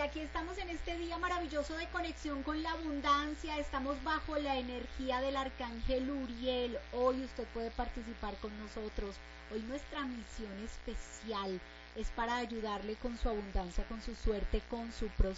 aquí estamos en este día maravilloso de conexión con la abundancia. Estamos bajo la energía del arcángel Uriel. Hoy usted puede participar con nosotros. Hoy nuestra misión especial es para ayudarle con su abundancia, con su suerte, con su prosperidad.